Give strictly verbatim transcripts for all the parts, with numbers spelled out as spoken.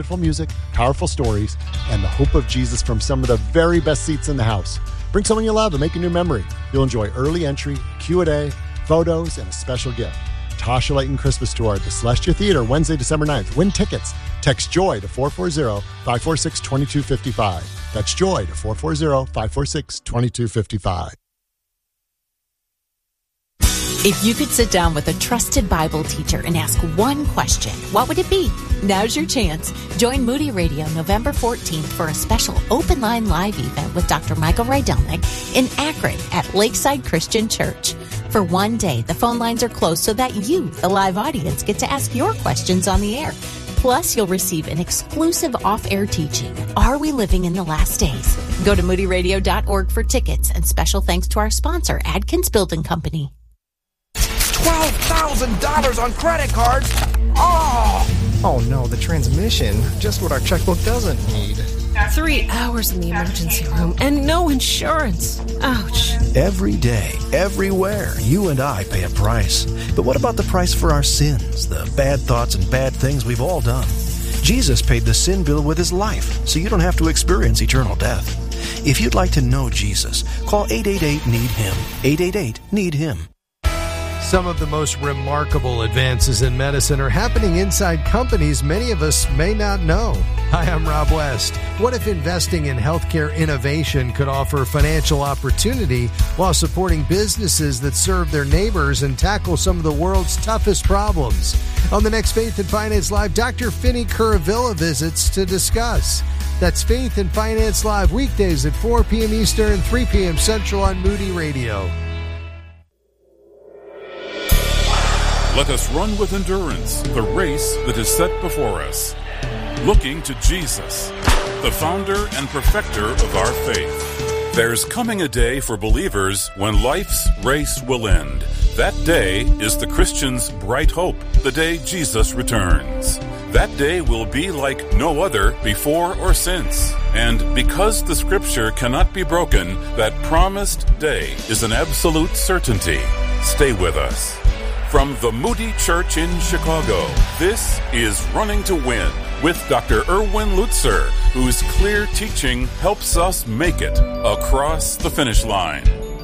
wonderful music, powerful stories, and the hope of Jesus from some of the very best seats in the house. Bring someone you love and make a new memory. You'll enjoy early entry, Q and A, photos, and a special gift. Tasha Layton Christmas Tour at the Celestia Theater, Wednesday, December ninth. Win tickets. Text JOY to four four zero, five four six, two two five five. That's JOY to four four zero, five four six, two two five five. If you could sit down with a trusted Bible teacher and ask one question, what would it be? Now's your chance. Join Moody Radio November fourteenth for a special open line live event with Doctor Michael Rydelnik in Akron at Lakeside Christian Church. For one day, the phone lines are closed so that you, the live audience, get to ask your questions on the air. Plus, you'll receive an exclusive off-air teaching, Are We Living in the Last Days? Go to moody radio dot org for tickets, and special thanks to our sponsor, Adkins Building Company. twelve thousand dollars on credit cards? Oh! Oh no, the transmission. Just what our checkbook doesn't need. Three hours in the emergency room and no insurance. Ouch. Every day, everywhere, you and I pay a price. But what about the price for our sins, the bad thoughts and bad things we've all done? Jesus paid the sin bill with his life, so you don't have to experience eternal death. If you'd like to know Jesus, call eight eight eight, need him. eight eight eight, need him. Some of the most remarkable advances in medicine are happening inside companies many of us may not know. Hi, I'm Rob West. What if investing in healthcare innovation could offer financial opportunity while supporting businesses that serve their neighbors and tackle some of the world's toughest problems? On the next Faith and Finance Live, Doctor Finney Curavilla visits to discuss. That's Faith and Finance Live, weekdays at four p.m. Eastern, three p.m. Central on Moody Radio. Let us run with endurance the race that is set before us, looking to Jesus, the founder and perfecter of our faith. There's coming a day for believers when life's race will end. That day is the Christian's bright hope, the day Jesus returns. That day will be like no other before or since. And because the Scripture cannot be broken, that promised day is an absolute certainty. Stay with us. From the Moody Church in Chicago, this is Running to Win with Doctor Erwin Lutzer, whose clear teaching helps us make it across the finish line.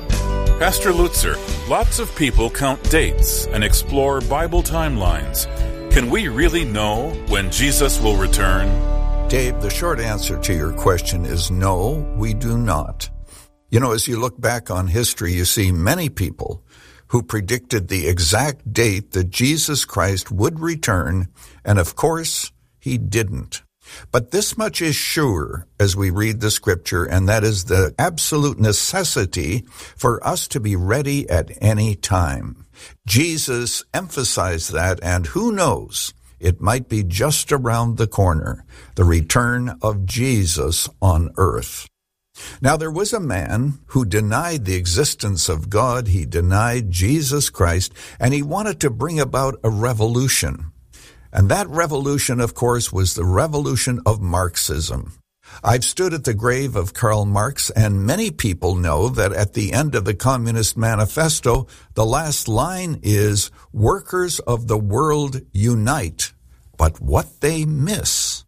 Pastor Lutzer, lots of people count dates and explore Bible timelines. Can we really know when Jesus will return? Dave, the short answer to your question is no, we do not. You know, as you look back on history, you see many people who predicted the exact date that Jesus Christ would return, and of course, he didn't. But this much is sure as we read the Scripture, and that is the absolute necessity for us to be ready at any time. Jesus emphasized that, and who knows, it might be just around the corner, the return of Jesus on earth. Now, there was a man who denied the existence of God. He denied Jesus Christ, and he wanted to bring about a revolution. And that revolution, of course, was the revolution of Marxism. I've stood at the grave of Karl Marx, and many people know that at the end of the Communist Manifesto, the last line is, "Workers of the world unite." But what they miss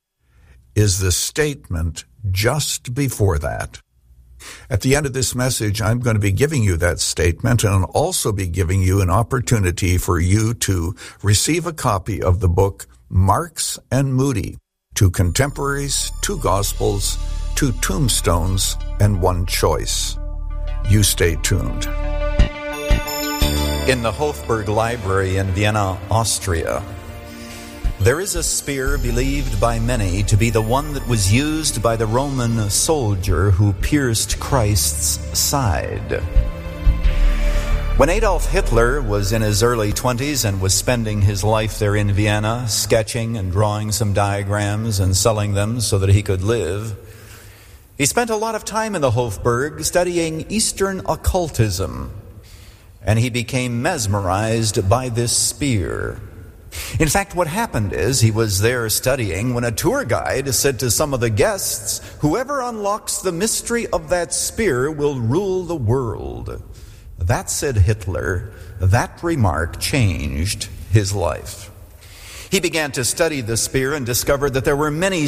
is the statement just before that. At the end of this message, I'm going to be giving you that statement, and I'll also be giving you an opportunity for you to receive a copy of the book Marx and Moody, Two Contemporaries, Two Gospels, Two Tombstones, and One Choice. You stay tuned. In the Hofburg Library in Vienna, Austria, there is a spear believed by many to be the one that was used by the Roman soldier who pierced Christ's side. When Adolf Hitler was in his early twenties and was spending his life there in Vienna, sketching and drawing some diagrams and selling them so that he could live, he spent a lot of time in the Hofburg studying Eastern occultism, and he became mesmerized by this spear. In fact, what happened is he was there studying when a tour guide said to some of the guests, "Whoever unlocks the mystery of that spear will rule the world." That, said Hitler, that remark changed his life. He began to study the spear and discovered that there were many